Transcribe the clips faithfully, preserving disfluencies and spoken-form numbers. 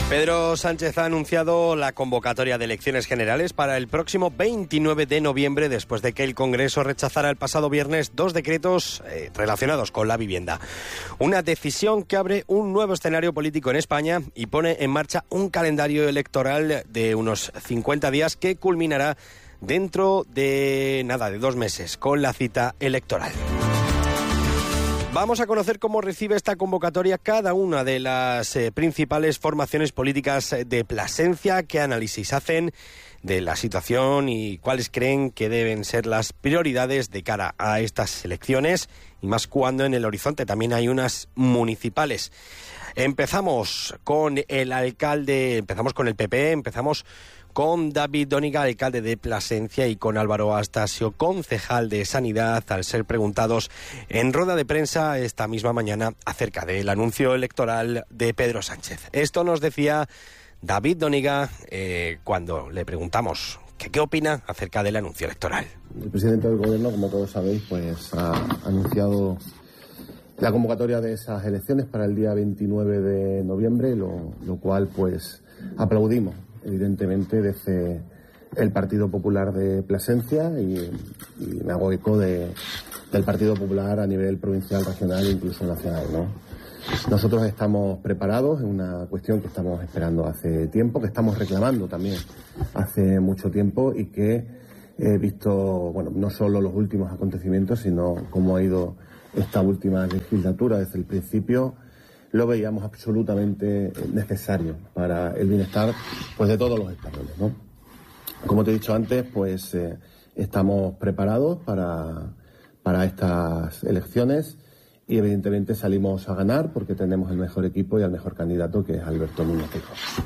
Pedro Sánchez ha anunciado la convocatoria de elecciones generales para el próximo veintinueve de noviembre, después de que el Congreso rechazara el pasado viernes dos decretos eh, relacionados con la vivienda. Una decisión que abre un nuevo escenario político en España y pone en marcha un calendario electoral de unos cincuenta días que culminará dentro de nada, de dos meses, con la cita electoral. Vamos a conocer cómo recibe esta convocatoria cada una de las eh, principales formaciones políticas de Plasencia, qué análisis hacen de la situación y cuáles creen que deben ser las prioridades de cara a estas elecciones, y más cuando en el horizonte también hay unas municipales. Empezamos con el alcalde, empezamos con el P P, empezamos con David Dóniga, alcalde de Plasencia, y con Álvaro Astasio, concejal de Sanidad, al ser preguntados en rueda de prensa esta misma mañana acerca del anuncio electoral de Pedro Sánchez. Esto nos decía David Dóniga eh, cuando le preguntamos que qué opina acerca del anuncio electoral. El presidente del Gobierno, como todos sabéis, pues ha anunciado la convocatoria de esas elecciones para el día veintinueve de noviembre, lo, lo cual pues aplaudimos. Evidentemente desde el Partido Popular de Plasencia y, y me hago eco de, del Partido Popular a nivel provincial, regional e incluso nacional, ¿no? Nosotros estamos preparados, es una cuestión que estamos esperando hace tiempo, que estamos reclamando también hace mucho tiempo y que he visto, bueno, no solo los últimos acontecimientos, sino cómo ha ido esta última legislatura desde el principio. Lo veíamos absolutamente necesario para el bienestar pues de todos los españoles, ¿no? Como te he dicho antes, pues eh, estamos preparados para, para estas elecciones y evidentemente salimos a ganar porque tenemos el mejor equipo y el mejor candidato, que es Alberto Núñez Feijóo.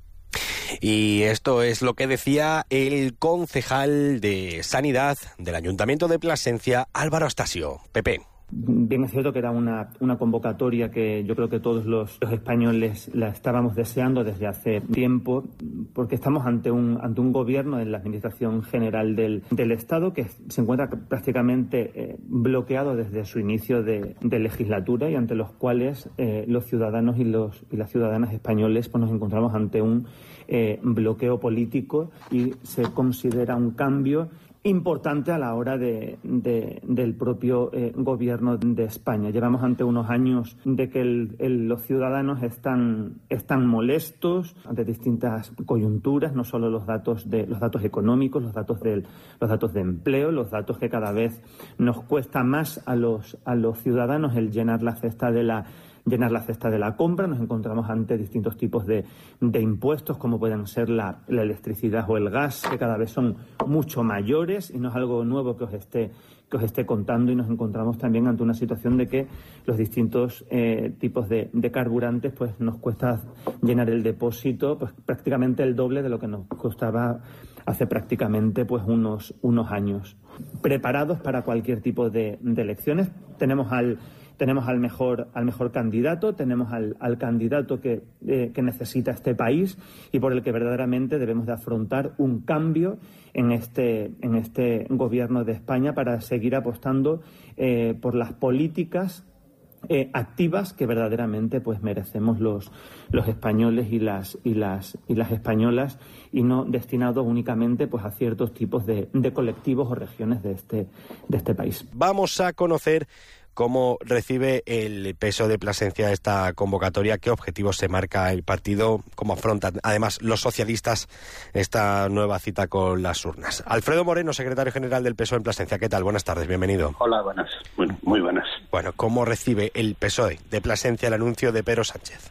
Y esto es lo que decía el concejal de Sanidad del Ayuntamiento de Plasencia, Álvaro Astasio. Pepe. Bien es cierto que era una, una convocatoria que yo creo que todos los, los españoles la estábamos deseando desde hace tiempo, porque estamos ante un ante un gobierno en la Administración General del, del Estado que se encuentra prácticamente eh, bloqueado desde su inicio de, de legislatura, y ante los cuales eh, los ciudadanos y, los, y las ciudadanas españoles pues nos encontramos ante un eh, bloqueo político, y se considera un cambio importante a la hora de, de, del propio eh, gobierno de España. Llevamos ante unos años de que el, el, los ciudadanos están, están molestos ante distintas coyunturas, no solo los datos de los datos económicos, los datos del, los datos de empleo, los datos que cada vez nos cuesta más a los a los ciudadanos el llenar la cesta de la llenar la cesta de la compra. Nos encontramos ante distintos tipos de, de impuestos, como pueden ser la, la electricidad o el gas, que cada vez son mucho mayores, y no es algo nuevo que os esté que os esté contando, y nos encontramos también ante una situación de que los distintos eh, tipos de, de carburantes pues nos cuesta llenar el depósito pues prácticamente el doble de lo que nos costaba hace prácticamente pues unos unos años. Preparados para cualquier tipo de, de elecciones. Tenemos al Tenemos al mejor al mejor candidato, tenemos al, al candidato que, eh, que necesita este país y por el que verdaderamente debemos de afrontar un cambio en este en este gobierno de España para seguir apostando eh, por las políticas eh, activas que verdaderamente pues merecemos los los españoles y las y las y las españolas, y no destinados únicamente pues a ciertos tipos de, de colectivos o regiones de este de este país. Vamos a conocer cómo recibe el P S O E de Plasencia esta convocatoria, qué objetivos se marca el partido, cómo afrontan además los socialistas esta nueva cita con las urnas. Alfredo Moreno, secretario general del P S O E en Plasencia, ¿qué tal? Buenas tardes, bienvenido. Hola, buenas, muy, muy buenas. Bueno, ¿cómo recibe el P S O E de Plasencia el anuncio de Pedro Sánchez?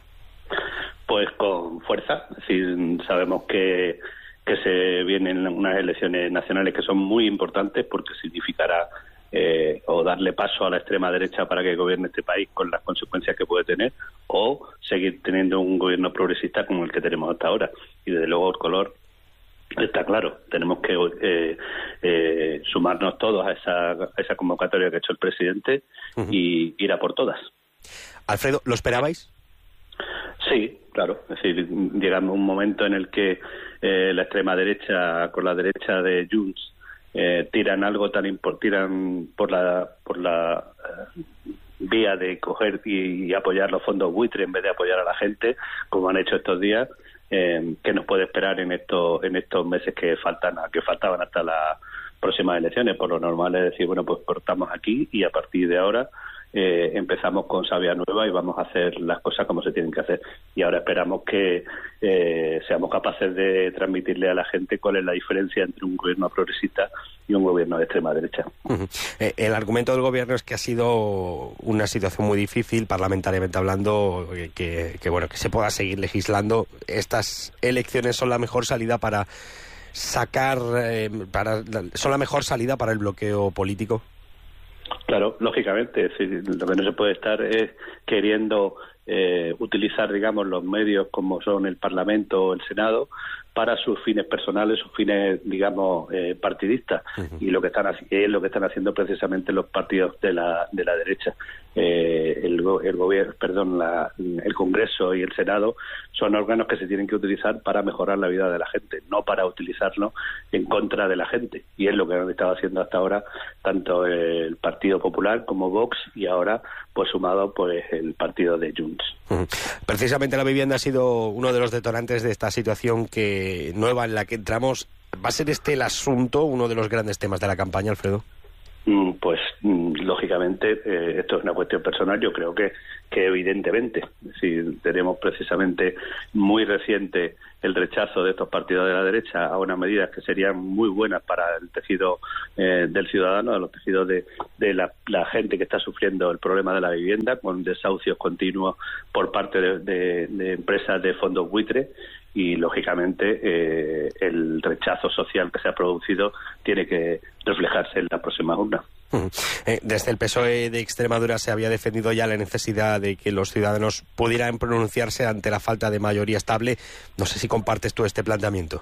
Pues con fuerza, es decir, sabemos que, que se vienen unas elecciones nacionales que son muy importantes porque significará Eh, o darle paso a la extrema derecha para que gobierne este país con las consecuencias que puede tener, o seguir teniendo un gobierno progresista como el que tenemos hasta ahora. Y desde luego el color está claro. Tenemos que eh, eh, sumarnos todos a esa, a esa convocatoria que ha hecho el presidente uh-huh. y ir a por todas. Alfredo, ¿lo esperabais? Sí, claro. Es decir, llegamos a un momento en el que eh, la extrema derecha con la derecha de Junts Eh, tiran algo tan importante, tiran por la por la eh, vía de coger y, y apoyar los fondos buitre en vez de apoyar a la gente, como han hecho estos días, eh, ¿qué nos puede esperar en estos en estos meses que faltan que faltaban hasta las próximas elecciones? Por lo normal es decir, bueno, pues cortamos aquí y a partir de ahora eh, empezamos con savia nueva y vamos a hacer las cosas como se tienen que hacer. Y ahora esperamos que eh, seamos capaces de transmitirle a la gente cuál es la diferencia entre un gobierno progresista y un gobierno de extrema derecha. Uh-huh. Eh, el argumento del gobierno es que ha sido una situación muy difícil, parlamentariamente hablando, eh, que, que bueno que se pueda seguir legislando. Estas elecciones son la mejor salida para sacar, eh, para son la mejor salida para el bloqueo político. Claro, lógicamente, es decir, lo que no se puede estar es queriendo eh, utilizar, digamos, los medios como son el Parlamento o el Senado para sus fines personales, sus fines, digamos, eh, partidistas. Uh-huh. Y lo que están es lo que están haciendo precisamente los partidos de la de la derecha. Eh, el, el gobierno, perdón, la, el Congreso y el Senado son órganos que se tienen que utilizar para mejorar la vida de la gente, no para utilizarlo en contra de la gente. Y es lo que han estado haciendo hasta ahora tanto el Partido Popular como Vox y ahora, pues sumado, pues el partido de Junts. Uh-huh. Precisamente la vivienda ha sido uno de los detonantes de esta situación que nueva en la que entramos. ¿Va a ser este el asunto, uno de los grandes temas de la campaña, Alfredo? Pues lógicamente eh, esto es una cuestión personal. Yo creo que, que evidentemente si tenemos precisamente muy reciente el rechazo de estos partidos de la derecha a unas medidas que serían muy buenas para el tejido eh, del ciudadano, de los tejidos de, de la, la gente que está sufriendo el problema de la vivienda, con desahucios continuos por parte de, de, de empresas de fondos buitre. Y, lógicamente, eh, el rechazo social que se ha producido tiene que reflejarse en las próximas urnas. Desde el P S O E de Extremadura se había defendido ya la necesidad de que los ciudadanos pudieran pronunciarse ante la falta de mayoría estable. No sé si compartes tú este planteamiento.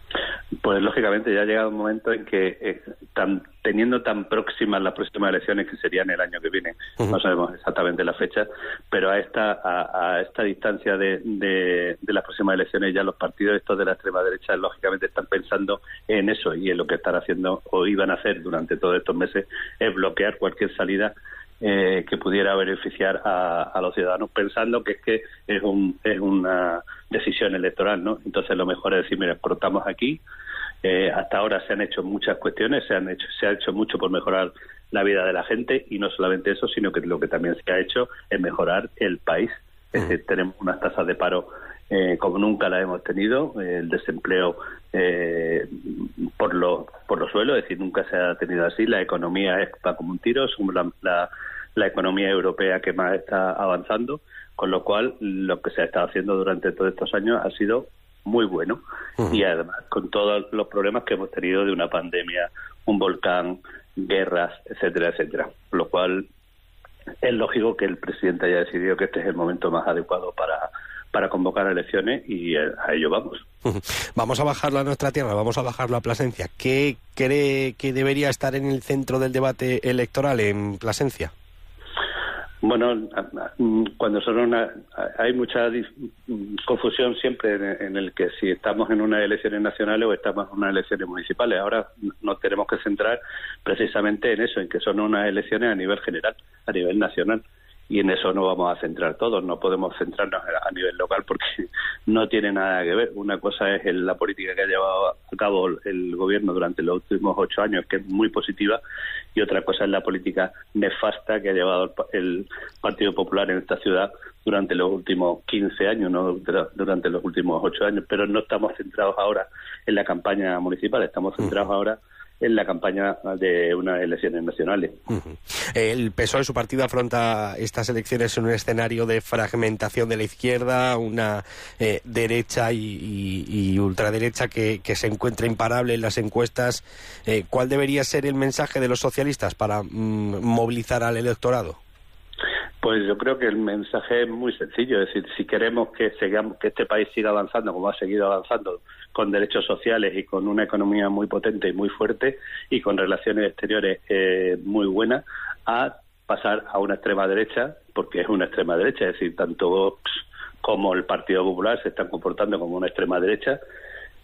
Pues lógicamente ya ha llegado un momento en que eh, tan, teniendo tan próximas las próximas elecciones, que serían el año que viene, uh-huh. no sabemos exactamente la fecha, pero a esta a, a esta distancia de, de, de las próximas elecciones ya los partidos estos de la extrema derecha lógicamente están pensando en eso, y en lo que están haciendo o iban a hacer durante todos estos meses es bloquear cualquier salida Eh, que pudiera beneficiar a, a los ciudadanos, pensando que es que es, un, es una decisión electoral, ¿no? Entonces lo mejor es decir, mira, cortamos aquí. Eh, hasta ahora se han hecho muchas cuestiones, se han hecho se ha hecho mucho por mejorar la vida de la gente, y no solamente eso, sino que lo que también se ha hecho es mejorar el país. Es decir, tenemos unas tasas de paro eh, como nunca las hemos tenido, eh, el desempleo eh, por lo por los suelos, es decir, nunca se ha tenido así. La economía es va como un tiro, somos la, la, la economía europea que más está avanzando, con lo cual lo que se ha estado haciendo durante todos estos años ha sido muy bueno. Uh-huh. Y además con todos los problemas que hemos tenido de una pandemia, un volcán, guerras, etcétera, etcétera, por lo cual es lógico que el presidente haya decidido que este es el momento más adecuado para para convocar elecciones, y a ello vamos. Vamos a bajarlo a nuestra tierra, vamos a bajarlo a Plasencia. ¿Qué cree que debería estar en el centro del debate electoral en Plasencia? Bueno, cuando son una, hay mucha confusión siempre en, en el que si estamos en unas elecciones nacionales o estamos en unas elecciones municipales. Ahora nos tenemos que centrar precisamente en eso, en que son unas elecciones a nivel general, a nivel nacional. Y en eso no vamos a centrar todos, no podemos centrarnos a nivel local porque no tiene nada que ver. Una cosa es la política que ha llevado a cabo el gobierno durante los últimos ocho años, que es muy positiva, y otra cosa es la política nefasta que ha llevado el Partido Popular en esta ciudad durante los últimos quince años, no durante los últimos ocho años. Pero no estamos centrados ahora en la campaña municipal, estamos centrados uh-huh. ahora en la campaña de unas elecciones nacionales. Uh-huh. El P S O E, su partido, afronta estas elecciones en un escenario de fragmentación de la izquierda, una eh, derecha y, y, y ultraderecha que, que se encuentra imparable en las encuestas. Eh, ¿Cuál debería ser el mensaje de los socialistas para mm, movilizar al electorado? Pues yo creo que el mensaje es muy sencillo, es decir, si queremos que sigamos, que este país siga avanzando como ha seguido avanzando, con derechos sociales y con una economía muy potente y muy fuerte y con relaciones exteriores eh, muy buenas, a pasar a una extrema derecha, porque es una extrema derecha, es decir, tanto Vox como el Partido Popular se están comportando como una extrema derecha.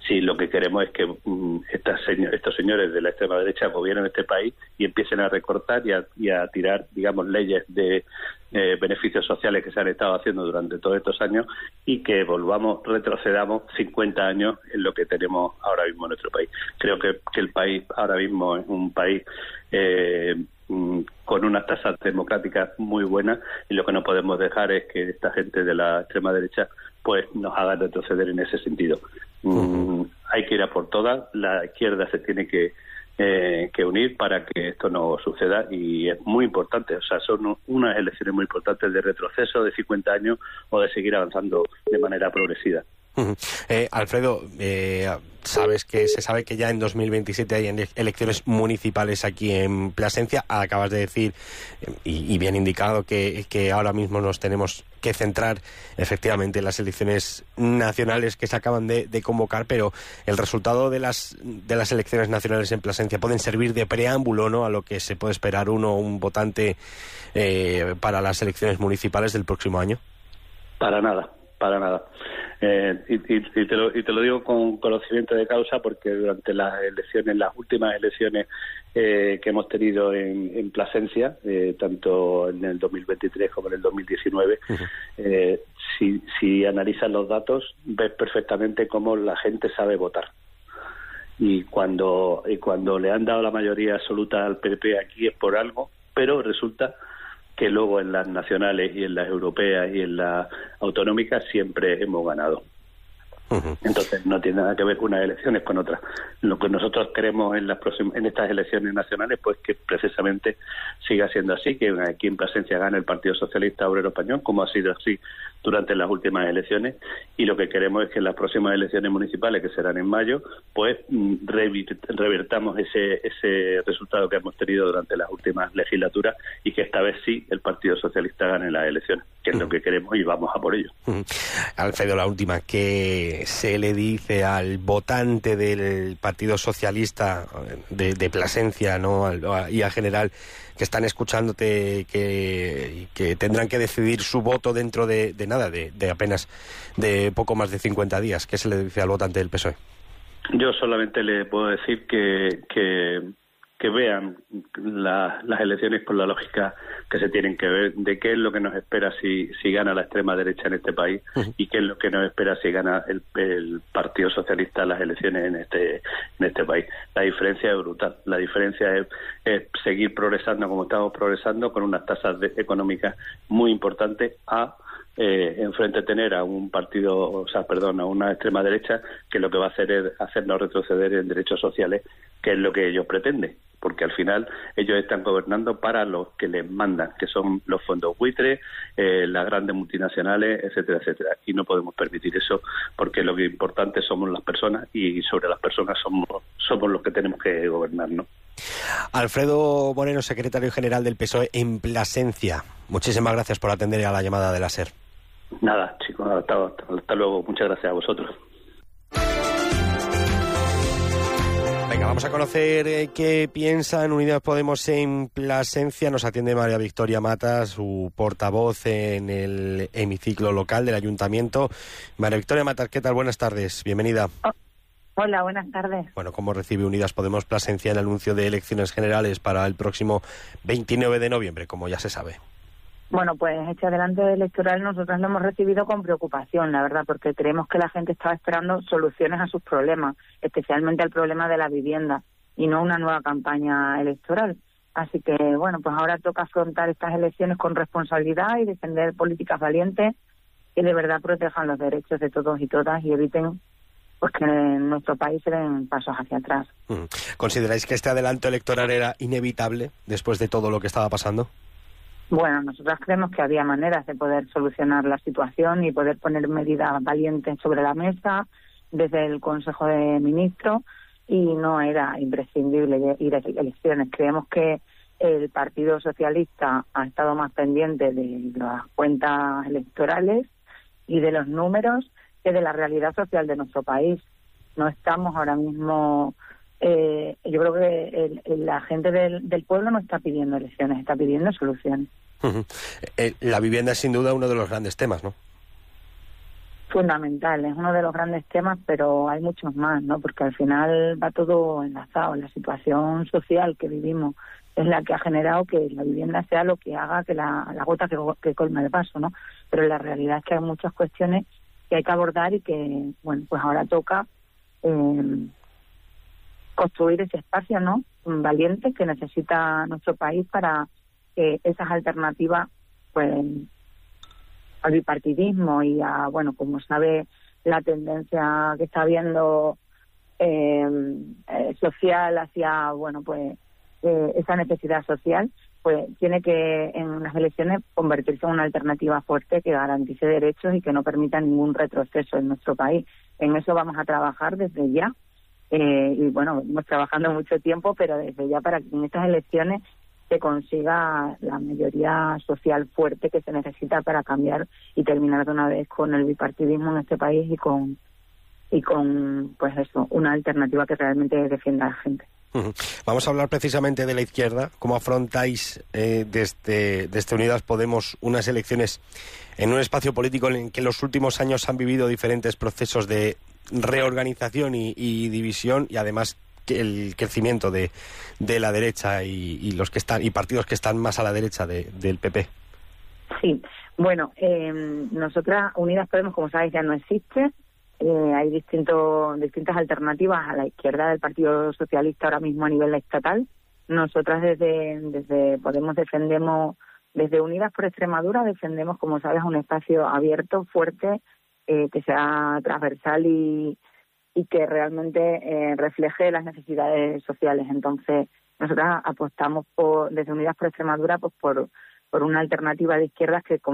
si lo que queremos es que um, estas señor, estos señores de la extrema derecha gobiernen este país y empiecen a recortar y a, y a tirar, digamos, leyes de eh, beneficios sociales que se han estado haciendo durante todos estos años, y que volvamos, retrocedamos cincuenta años en lo que tenemos ahora mismo en nuestro país. Creo que, que el país ahora mismo es un país eh, con unas tasas democráticas muy buenas, y lo que no podemos dejar es que esta gente de la extrema derecha pues nos haga retroceder en ese sentido. Uh-huh. Mm, hay que ir a por todas, la izquierda se tiene que eh, que unir para que esto no suceda, y es muy importante, o sea, son unas elecciones muy importantes de retroceso de cincuenta años o de seguir avanzando de manera progresiva. Uh-huh. Eh, Alfredo, eh, sabes que se sabe que ya en dos mil veintisiete hay elecciones municipales aquí en Plasencia. Acabas de decir, y, y bien indicado, que, que ahora mismo nos tenemos que centrar efectivamente en las elecciones nacionales que se acaban de, de convocar, pero el resultado de las de las elecciones nacionales en Plasencia pueden servir de preámbulo, ¿no?, a lo que se puede esperar uno, un votante eh, para las elecciones municipales del próximo año. Para nada, para nada. Eh, y, y, y, te lo, y te lo digo con conocimiento de causa, porque durante las elecciones, las últimas elecciones eh, que hemos tenido en, en Plasencia, eh, tanto en el dos mil veintitrés como en el dos mil diecinueve, uh-huh. eh, si, si analizas los datos, ves perfectamente cómo la gente sabe votar. Y cuando, y cuando le han dado la mayoría absoluta al P P P aquí es por algo, pero resulta que luego en las nacionales y en las europeas y en las autonómicas siempre hemos ganado. Uh-huh. Entonces no tiene nada que ver unas elecciones con otras. Lo que nosotros queremos en las próximas, en estas elecciones nacionales, pues que precisamente siga siendo así, que aquí en Plasencia gane el Partido Socialista Obrero Español, como ha sido así durante las últimas elecciones, y lo que queremos es que en las próximas elecciones municipales, que serán en mayo, pues revertamos ese ese resultado que hemos tenido durante las últimas legislaturas, y que esta vez sí el Partido Socialista gane las elecciones, que es uh-huh. lo que queremos, y vamos a por ello. Uh-huh. Alfredo, la última, ¿qué se le dice al votante del Partido Socialista de, de Plasencia, ¿no?, y al general, que están escuchándote, que, que tendrán que decidir su voto dentro de, de nada, de, de apenas de poco más de cincuenta días? ¿Qué se le dice al votante del P S O E? Yo solamente le puedo decir que que, que vean la, las elecciones con la lógica que se tienen que ver, de qué es lo que nos espera si, si gana la extrema derecha en este país, uh-huh. y qué es lo que nos espera si gana el, el Partido Socialista las elecciones en este en este país. La diferencia es brutal. La diferencia es, es seguir progresando como estamos progresando, con unas tasas de, económicas muy importantes, a Eh, enfrente tener a un partido, o sea, perdón, a una extrema derecha que lo que va a hacer es hacernos retroceder en derechos sociales, que es lo que ellos pretenden, porque al final ellos están gobernando para los que les mandan, que son los fondos buitres, eh, las grandes multinacionales, etcétera, etcétera, y no podemos permitir eso, porque lo que es importante somos las personas, y sobre las personas somos somos los que tenemos que gobernar, ¿no? Alfredo Moreno, secretario general del P S O E en Plasencia, muchísimas gracias por atender a la llamada de la SER. Nada, chicos, hasta, hasta luego. Muchas gracias a vosotros. Venga, vamos a conocer eh, qué piensa en Unidas Podemos en Plasencia. Nos atiende María Victoria Matas, su portavoz en el hemiciclo local del Ayuntamiento. María Victoria Matas, ¿qué tal? Buenas tardes, bienvenida. Oh, hola, buenas tardes. Bueno, ¿cómo recibe Unidas Podemos Plasencia el anuncio de elecciones generales para el próximo veintinueve de noviembre, como ya se sabe? Bueno, pues este adelanto electoral nosotros lo hemos recibido con preocupación, la verdad, porque creemos que la gente estaba esperando soluciones a sus problemas, especialmente al problema de la vivienda, y no una nueva campaña electoral. Así que, bueno, pues ahora toca afrontar estas elecciones con responsabilidad y defender políticas valientes que de verdad protejan los derechos de todos y todas y eviten pues que en nuestro país se den pasos hacia atrás. ¿Consideráis que este adelanto electoral era inevitable después de todo lo que estaba pasando? Bueno, nosotros creemos que había maneras de poder solucionar la situación y poder poner medidas valientes sobre la mesa desde el Consejo de Ministros, y no era imprescindible ir a elecciones. Creemos que el Partido Socialista ha estado más pendiente de las cuentas electorales y de los números que de la realidad social de nuestro país. No estamos ahora mismo... Eh, yo creo que el, el, la gente del, del pueblo no está pidiendo elecciones, está pidiendo soluciones. Uh-huh. Eh, la vivienda es sin duda uno de los grandes temas, ¿no? fundamental, es uno de los grandes temas, pero hay muchos más, ¿no? Porque al final va todo enlazado. La situación social que vivimos es la que ha generado que la vivienda sea lo que haga que la, la gota que, que colma el vaso, ¿no? Pero la realidad es que hay muchas cuestiones que hay que abordar y que, bueno, pues ahora toca eh, construir ese espacio, ¿no? Valiente que necesita nuestro país para que esas alternativas, pues, al bipartidismo y a, bueno, como sabe, la tendencia que está habiendo eh, eh, social hacia, bueno, pues, eh, esa necesidad social, pues tiene que en las elecciones convertirse en una alternativa fuerte que garantice derechos y que no permita ningún retroceso en nuestro país. En eso vamos a trabajar desde ya. Eh, y bueno, hemos trabajando mucho tiempo, pero desde ya para que en estas elecciones se consiga la mayoría social fuerte que se necesita para cambiar y terminar de una vez con el bipartidismo en este país y con y con pues eso, una alternativa que realmente defienda a la gente. Vamos a hablar precisamente de la izquierda. ¿Cómo afrontáis eh, desde, desde Unidas Podemos unas elecciones en un espacio político en el que en los últimos años han vivido diferentes procesos de reorganización y, y división, y además el crecimiento de, de la derecha y, y los que están y partidos que están más a la derecha de, del P P? Sí, bueno, eh, nosotras, Unidas Podemos, como sabéis, ya no existe. Eh, hay distintos, distintas alternativas a la izquierda del Partido Socialista ahora mismo a nivel estatal. Nosotras desde, desde Podemos defendemos, desde Unidas por Extremadura, defendemos, como sabes, un espacio abierto, fuerte, eh, que sea transversal y y que realmente eh, refleje las necesidades sociales. Entonces, nosotras apostamos por, desde Unidas por Extremadura, pues por, por una alternativa de izquierdas que, como